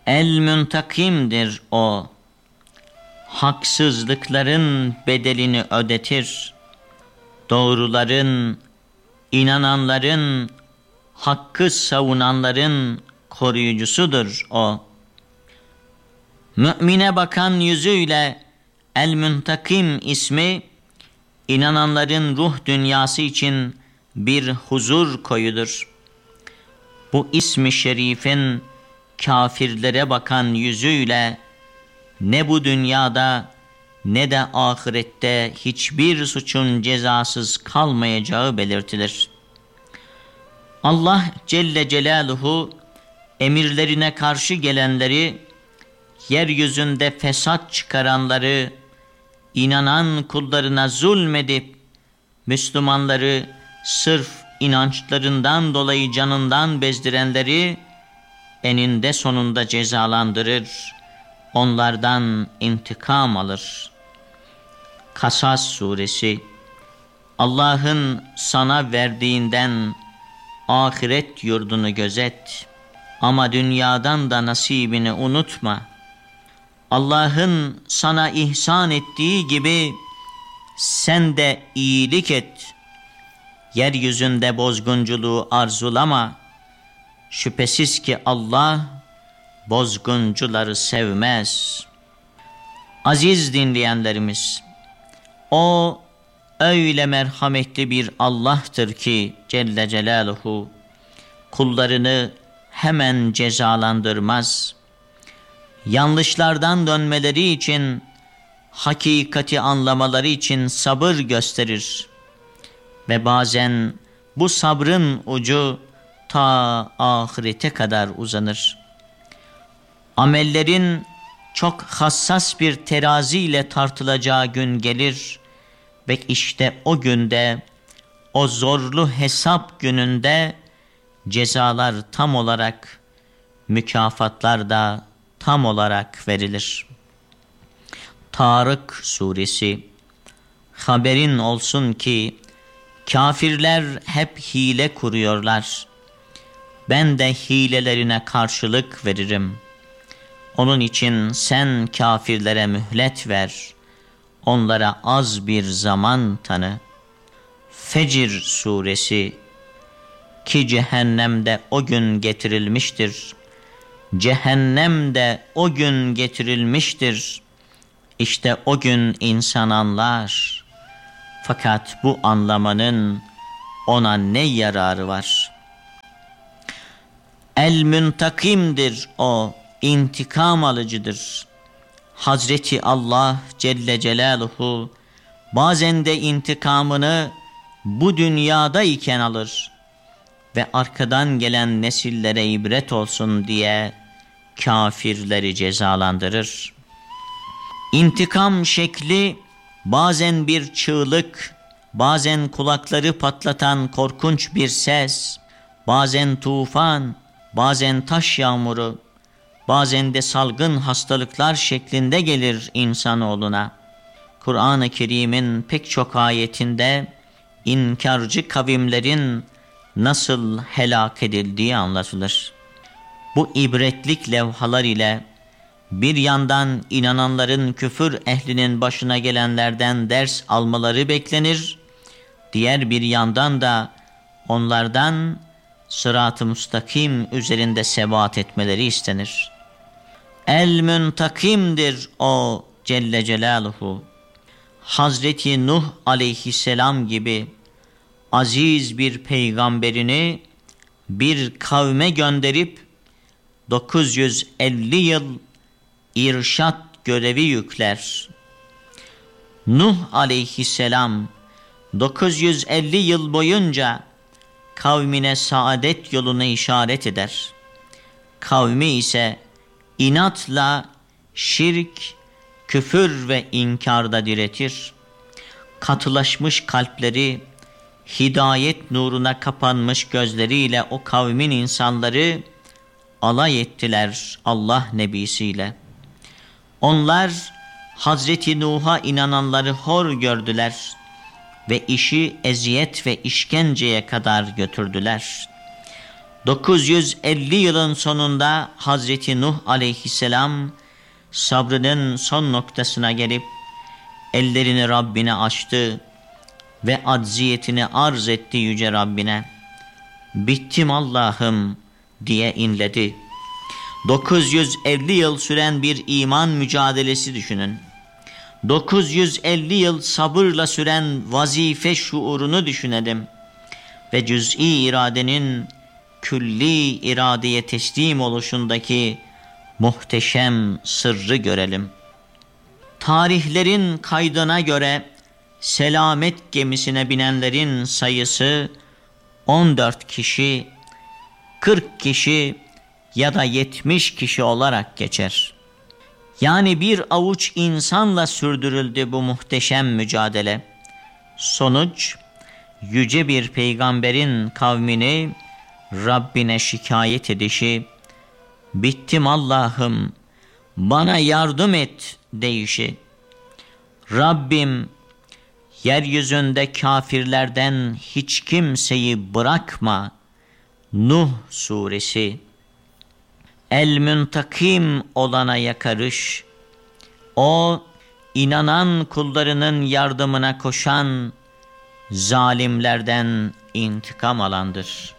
El-Müntakim'dir o. Haksızlıkların bedelini ödetir. Doğruların, inananların, hakkı savunanların koruyucusudur o. Mümine bakan yüzüyle El-Müntakim ismi, inananların ruh dünyası için bir huzur koyudur. Bu ismi şerifin kafirlere bakan yüzüyle ne bu dünyada ne de ahirette hiçbir suçun cezasız kalmayacağı belirtilir. Allah Celle Celaluhu emirlerine karşı gelenleri, yeryüzünde fesat çıkaranları, inanan kullarına zulmedip Müslümanları sırf inançlarından dolayı canından bezdirenleri eninde sonunda cezalandırır, onlardan intikam alır. Kasas suresi. Allah'ın sana verdiğinden ahiret yurdunu gözet ama dünyadan da nasibini unutma. Allah'ın sana ihsan ettiği gibi sen de iyilik et. Yeryüzünde bozgunculuğu arzulama. Şüphesiz ki Allah bozguncuları sevmez. Aziz dinleyenlerimiz, o öyle merhametli bir Allah'tır ki Celle Celaluhu kullarını hemen cezalandırmaz. Yanlışlardan dönmeleri için, hakikati anlamaları için sabır gösterir. Ve bazen bu sabrın ucu ta ahirete kadar uzanır. Amellerin çok hassas bir teraziyle tartılacağı gün gelir ve işte o günde, o zorlu hesap gününde cezalar tam olarak, mükafatlar da tam olarak verilir. Tarık suresi. Haberin olsun ki kafirler hep hile kuruyorlar. Ben de hilelerine karşılık veririm. Onun için sen kafirlere mühlet ver. Onlara az bir zaman tanı. Fecr suresi. Ki cehennemde o gün getirilmiştir. Cehennem de o gün getirilmiştir. İşte o gün insan anlar. Fakat bu anlamanın ona ne yararı var? El-Müntakim'dir o, intikam alıcıdır. Hazreti Allah Celle Celaluhu bazen de intikamını bu dünyada iken alır ve arkadan gelen nesillere ibret olsun diye kafirleri cezalandırır. İntikam şekli bazen bir çığlık, bazen kulakları patlatan korkunç bir ses, bazen tufan, bazen taş yağmuru, bazen de salgın hastalıklar şeklinde gelir insanoğluna. Kur'an-ı Kerim'in pek çok ayetinde inkarcı kavimlerin nasıl helak edildiği anlatılır. Bu ibretlik levhalar ile bir yandan inananların küfür ehlinin başına gelenlerden ders almaları beklenir, diğer bir yandan da onlardan sırat-ı müstakim üzerinde sebat etmeleri istenir. El-Müntakim'dir o Celle Celaluhu. Hazreti Nuh aleyhisselam gibi aziz bir peygamberini bir kavme gönderip 950 yıl irşat görevi yükler. Nuh aleyhisselam 950 yıl boyunca kavmine saadet yoluna işaret eder. Kavmi ise inatla şirk, küfür ve inkarda diretir. Katılaşmış kalpleri, hidayet nuruna kapanmış gözleriyle o kavmin insanları alay ettiler Allah nebisiyle. Onlar Hazreti Nuh'a inananları hor gördüler ve işi eziyet ve işkenceye kadar götürdüler. 950 yılın sonunda Hazreti Nuh aleyhisselam sabrının son noktasına gelip ellerini Rabbine açtı ve acziyetini arz etti yüce Rabbine. Bittim Allah'ım diye inledi. 950 yıl süren bir iman mücadelesi düşünün. 950 yıl sabırla süren vazife şuurunu düşünelim ve cüz'i iradenin külli iradeye teslim oluşundaki muhteşem sırrı görelim. Tarihlerin kaydına göre selamet gemisine binenlerin sayısı 14 kişi, 40 kişi ya da 70 kişi olarak geçer. Yani bir avuç insanla sürdürüldü bu muhteşem mücadele. Sonuç, yüce bir peygamberin kavmini Rabbine şikayet edişi, bittim Allah'ım bana yardım et deyişi. Rabbim yeryüzünde kafirlerden hiç kimseyi bırakma. Nuh suresi. El-Müntakim olana yakarış. O inanan kullarının yardımına koşan zalimlerden intikam alandır.